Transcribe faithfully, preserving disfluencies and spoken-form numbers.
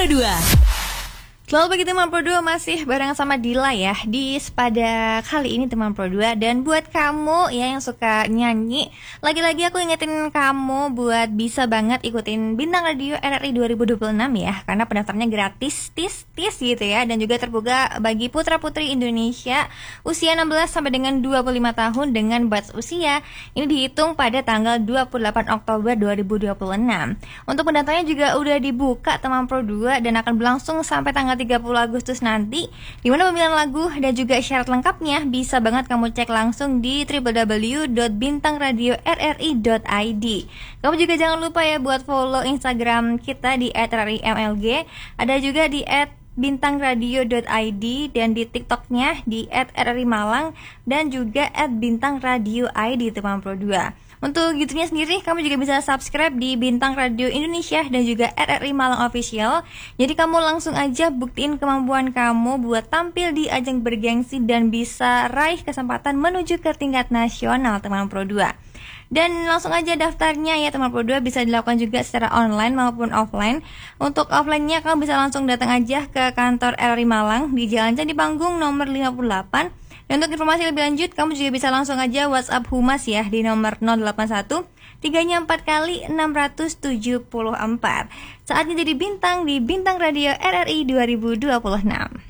Pro dua. Selamat pagi teman Pro dua, masih bareng sama Dila ya di pada kali ini teman Pro dua. Dan buat kamu ya yang suka nyanyi, lagi-lagi aku ingetin kamu buat bisa banget ikutin Bintang Radio R R I dua ribu dua puluh enam ya, karena pendaftarnya gratis tis tis gitu ya, dan juga terbuka bagi putra-putri Indonesia usia enam belas sampai dengan dua puluh lima tahun dengan batas usia ini dihitung pada tanggal dua puluh delapan Oktober dua ribu dua puluh enam. Untuk pendaftarnya juga udah dibuka teman Pro dua dan akan berlangsung sampai tanggal tiga puluh Agustus nanti, di mana pemilihan lagu dan juga syarat lengkapnya bisa banget kamu cek langsung di w w w dot bintang radio r r i dot i d. Kamu juga jangan lupa ya buat follow Instagram kita di at r r i m l g, ada juga di at bintang radio dot i d, dan di TikToknya di at r r i malang dan juga at bintang radio i d teman Pro dua. Untuk YouTubenya sendiri, kamu juga bisa subscribe di Bintang Radio Indonesia dan juga R R I Malang Official. Jadi kamu langsung aja buktiin kemampuan kamu buat tampil di ajang bergengsi dan bisa raih kesempatan menuju ke tingkat nasional teman Pro dua. Dan langsung aja daftarnya ya teman Pro dua, bisa dilakukan juga secara online maupun offline. Untuk offline-nya kamu bisa langsung datang aja ke kantor R R I Malang di Jalan Candi Panggung nomor lima puluh delapan. Dan untuk informasi lebih lanjut, kamu juga bisa langsung aja WhatsApp Humas ya di nomor nol delapan satu tiga empat kali enam tujuh empat. Saatnya jadi bintang di Bintang Radio R R I dua ribu dua puluh enam.